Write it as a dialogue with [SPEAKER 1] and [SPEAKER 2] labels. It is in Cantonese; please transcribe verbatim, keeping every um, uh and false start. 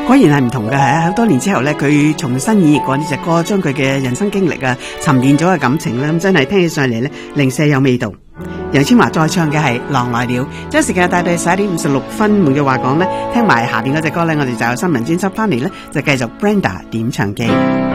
[SPEAKER 1] 果然係唔同嘅，係好多年之後咧，佢重新演繹過呢隻歌，將佢嘅人生經歷啊、沉澱咗嘅感情咧，咁真係聽起上嚟咧，零舍有味道。楊千嬅再唱嘅係《狼來了》，將時間帶到十一點五十六分。換句話講咧，聽埋下邊嗰隻歌咧，我哋就有新聞專輯翻嚟咧，就繼續 Brenda 點唱機。